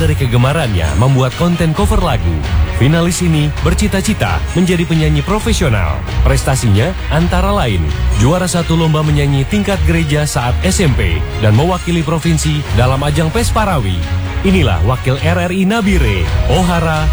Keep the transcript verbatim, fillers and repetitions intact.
dari kegemarannya membuat konten cover lagu. Finalis ini bercita-cita menjadi penyanyi profesional. Prestasinya antara lain juara satu lomba menyanyi tingkat gereja saat S M P dan mewakili provinsi dalam ajang Pes Parawi. Inilah wakil R R I Nabire, Ohara